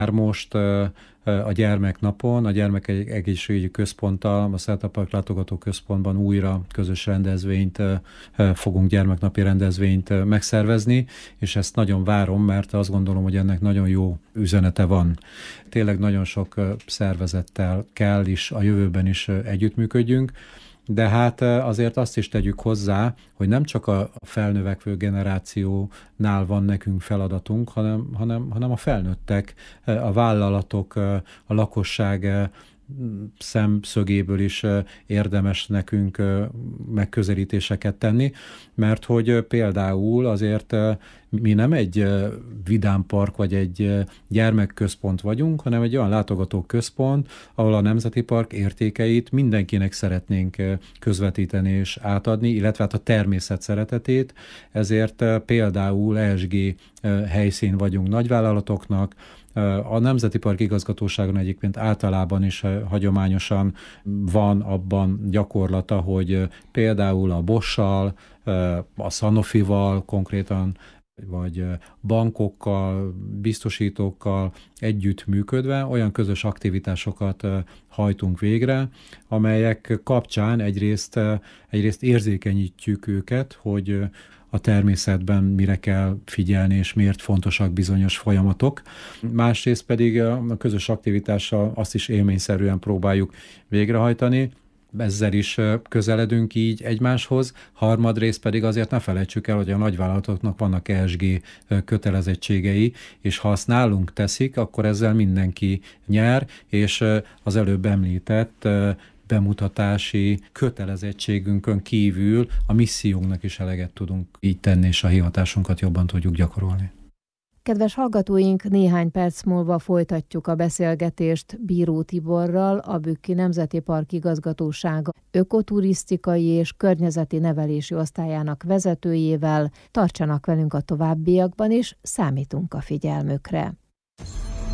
Most a gyermeknapon, a Gyermekegészségügyi Központtal, a Szelta-Park Látogató Központban újra közös rendezvényt fogunk, gyermeknapi rendezvényt megszervezni, és ezt nagyon várom, mert azt gondolom, hogy ennek nagyon jó üzenete van. Tényleg nagyon sok szervezettel kell is a jövőben is együttműködjünk, de hát azért azt is tegyük hozzá, hogy nem csak a felnövekvő generációnál van nekünk feladatunk, hanem a felnőttek, a vállalatok, a lakosság szemszögéből is érdemes nekünk megközelítéseket tenni, mert hogy például azért mi nem egy vidámpark vagy egy gyermekközpont vagyunk, hanem egy olyan látogatóközpont, ahol a Nemzeti Park értékeit mindenkinek szeretnénk közvetíteni és átadni, illetve hát a természet szeretetét, ezért például ESG helyszín vagyunk nagyvállalatoknak. A Nemzeti Park igazgatóságon egyébként általában is hagyományosan van abban gyakorlata, hogy például a Bosch-sal, a Sanofival konkrétan, vagy bankokkal, biztosítókkal együtt működve olyan közös aktivitásokat hajtunk végre, amelyek kapcsán egyrészt érzékenyítjük őket, hogy a természetben mire kell figyelni, és miért fontosak bizonyos folyamatok. Másrészt pedig a közös aktivitással azt is élményszerűen próbáljuk végrehajtani, ezzel is közeledünk így egymáshoz. Harmadrészt pedig azért ne felejtsük el, hogy a nagyvállalatoknak vannak ESG kötelezettségei, és ha azt nálunk teszik, akkor ezzel mindenki nyer, és az előbb említett bemutatási kötelezettségünkön kívül a missziónknak is eleget tudunk így tenni, és a hivatásunkat jobban tudjuk gyakorolni. Kedves hallgatóink, néhány perc múlva folytatjuk a beszélgetést Bíró Tiborral, a Bükki Nemzeti Park Igazgatósága ökoturisztikai és környezeti nevelési osztályának vezetőjével. Tartsanak velünk a továbbiakban is, számítunk a figyelmükre.